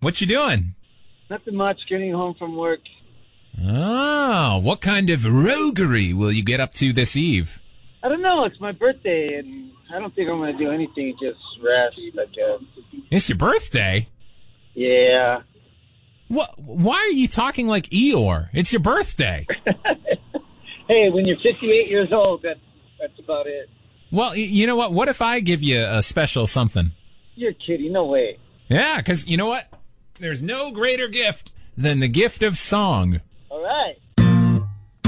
What you doing? Nothing much. Getting home from work. Oh, what kind of roguery will you get up to this eve? I don't know. It's my birthday, and I don't think I'm going to do anything. Just rest, I guess. It's your birthday? Yeah. What? Why are you talking like Eeyore? It's your birthday. Hey, when you're 58 years old, that's about it. Well, you know what? What if I give you a special something? You're kidding. No way. Yeah, because you know what? There's no greater gift than the gift of song. All right.